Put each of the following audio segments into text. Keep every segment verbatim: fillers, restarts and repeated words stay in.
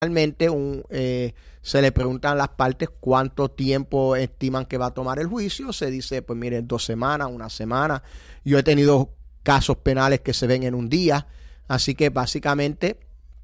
Realmente un, eh, se le preguntan a las partes cuánto tiempo estiman que va a tomar el juicio. Se dice, pues mire, dos semanas, una semana. Yo he tenido casos penales que se ven en un día. Así que básicamente,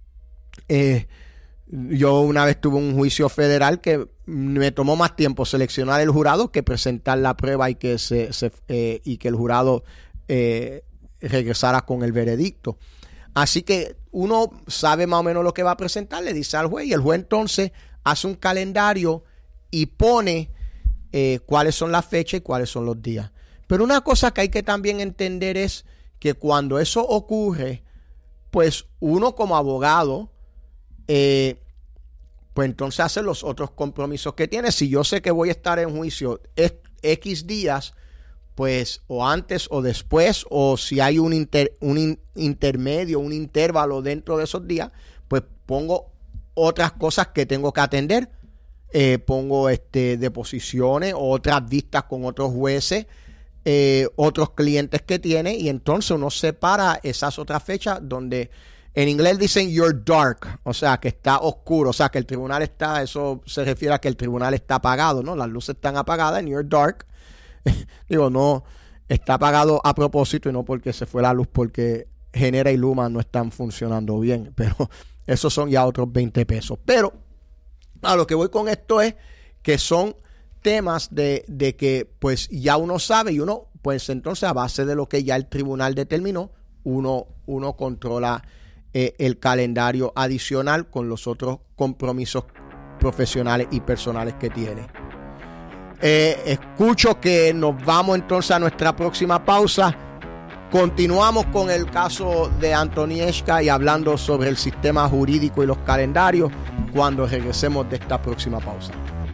eh, yo una vez tuve un juicio federal que me tomó más tiempo seleccionar el jurado que presentar la prueba y que, se, se, eh, y que el jurado eh, regresara con el veredicto. Así que uno sabe más o menos lo que va a presentar, le dice al juez y el juez entonces hace un calendario y pone eh, cuáles son las fechas y cuáles son los días. Pero una cosa que hay que también entender es que cuando eso ocurre, pues uno como abogado, eh, pues entonces hace los otros compromisos que tiene. Si yo sé que voy a estar en juicio X días, pues o antes o después, o si hay un, inter, un in, intermedio, un intervalo dentro de esos días, pues pongo otras cosas que tengo que atender. Eh, pongo este, deposiciones, otras vistas con otros jueces, eh, otros clientes que tiene, y entonces uno separa esas otras fechas donde en inglés dicen you're dark, o sea que está oscuro, o sea que el tribunal está, eso se refiere a que el tribunal está apagado, ¿no? Las luces están apagadas and you're dark. Digo, no, está apagado a propósito y no porque se fue la luz, porque Genera y Luma no están funcionando bien, pero esos son ya otros veinte pesos. Pero a lo que voy con esto es que son temas de, de que pues ya uno sabe y uno, pues entonces a base de lo que ya el tribunal determinó, uno, uno controla eh, el calendario adicional con los otros compromisos profesionales y personales que tiene. Eh, escucho que nos vamos entonces a nuestra próxima pausa. Continuamos con el caso de Anthony Eshka y hablando sobre el sistema jurídico y los calendarios cuando regresemos de esta próxima pausa.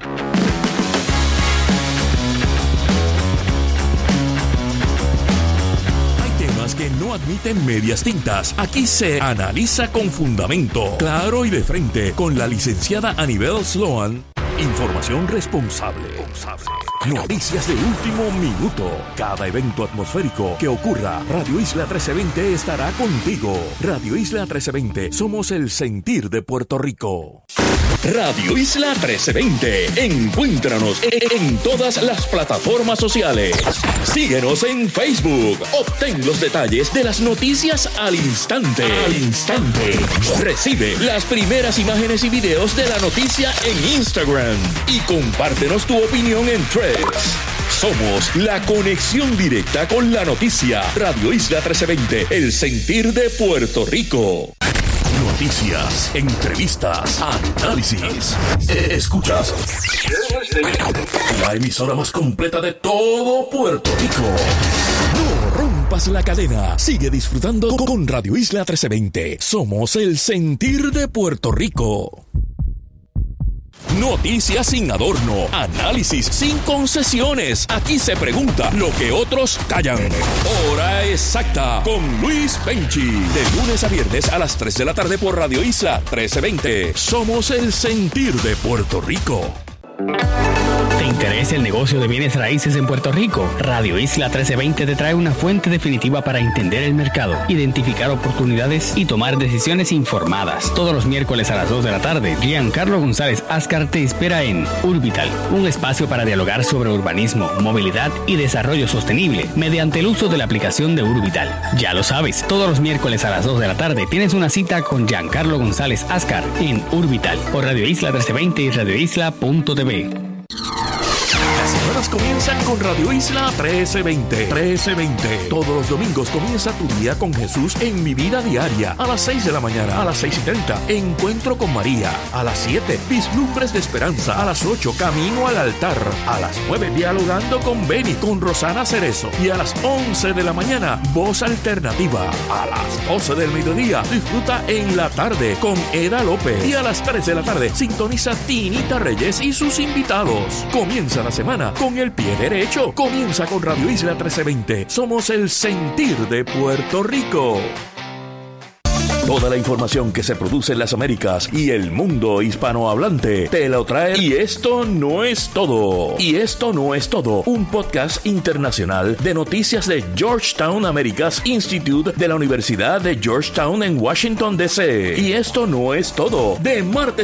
Hay temas que no admiten medias tintas. Aquí se analiza con fundamento, claro y de frente, con la licenciada Anibel Sloan. Información responsable. Noticias de último minuto. Cada evento atmosférico que ocurra, Radio Isla trece veinte estará contigo. Radio Isla trece veinte, somos el sentir de Puerto Rico. Radio Isla trece veinte. Encuéntranos en todas las plataformas sociales. Síguenos en Facebook. Obtén los detalles de las noticias al instante. Al instante. Recibe las primeras imágenes y videos de la noticia en Instagram. Y compártenos tu opinión en Threads. Somos la conexión directa con la noticia. Radio Isla trece veinte, el sentir de Puerto Rico. Noticias, entrevistas, análisis. Escuchas la emisora más completa de todo Puerto Rico. No rompas la cadena. Sigue disfrutando con Radio Isla trece veinte. Somos el sentir de Puerto Rico. Noticias sin adorno, análisis sin concesiones. Aquí se pregunta lo que otros callan. Hora exacta con Luis Penchi. De lunes a viernes a las tres de la tarde por Radio Isla trece veinte. Somos el sentir de Puerto Rico. ¿Te interesa el negocio de bienes raíces en Puerto Rico? Radio Isla trece veinte te trae una fuente definitiva para entender el mercado, identificar oportunidades y tomar decisiones informadas. Todos los miércoles a las dos de la tarde, Giancarlo González Ascar te espera en Urbital, un espacio para dialogar sobre urbanismo, movilidad y desarrollo sostenible mediante el uso de la aplicación de Urbital. Ya lo sabes, todos los miércoles a las dos de la tarde tienes una cita con Giancarlo González Ascar en Urbital por Radio Isla trece veinte y radio isla punto t v. Las semanas comienzan con Radio Isla trece veinte. trece veinte. Todos los domingos comienza tu día con Jesús en Mi Vida Diaria. A las seis de la mañana, a las seis y treinta, Encuentro con María. A las siete, Vislumbres de Esperanza. A las ocho, Camino al Altar. A las nueve, Dialogando con Beni, con Rosana Cerezo. Y a las once de la mañana, Voz Alternativa. A las doce del mediodía, disfruta En la Tarde con Eda López. Y a las tres de la tarde, sintoniza Tinita Reyes y sus invitados. Comienza la semana con el pie derecho. Comienza con Radio Isla trece veinte. Somos el sentir de Puerto Rico. Toda la información que se produce en las Américas y el mundo hispanohablante te lo trae. Y esto no es todo. Y esto no es todo. Un podcast internacional de noticias de Georgetown Americas Institute de la Universidad de Georgetown en Washington, D C. Y esto no es todo. De martes